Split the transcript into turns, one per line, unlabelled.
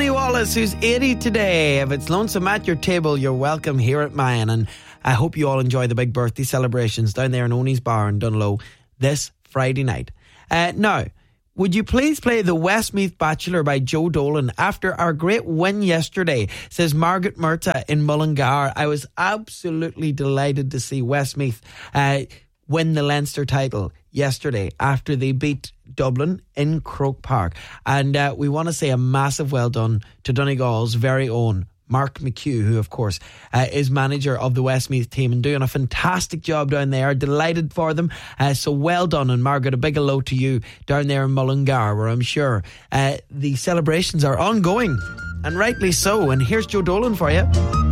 Tony Wallace, who's 80 today. If it's lonesome at your table, you're welcome here at mine. And I hope you all enjoy the big birthday celebrations down there in Oney's Bar in Dunlow this Friday night. Now, would you please play The Westmeath Bachelor by Joe Dolan after our great win yesterday, says Margaret Murta in Mullingar. I was absolutely delighted to see Westmeath win the Leinster title yesterday after they beat Dublin in Croke Park. And we want to say a massive well done to Donegal's very own Mark McHugh, who of course is manager of the Westmeath team and doing a fantastic job down there. Delighted for them. So well done. And Margaret, a big hello to you down there in Mullingar, where I'm sure the celebrations are ongoing, and rightly so. And here's Joe Dolan for you.